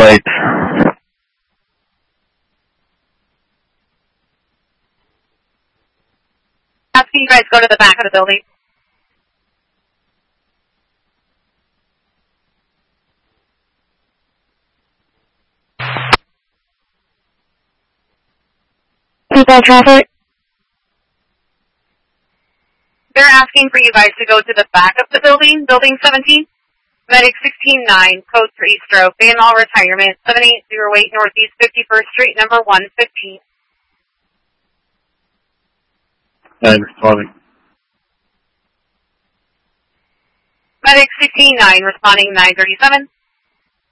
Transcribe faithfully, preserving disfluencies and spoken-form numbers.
eight. Asking you guys go to the back of the building. People traffic. They're asking for you guys to go to the back of the building, building seventeen. Medic sixteen nine, code for Eastro, Bayanal Retirement, seven eight zero eight Northeast fifty-first Street, number one fifteen. nine responding. Medic sixteen nine, responding nine thirty-seven.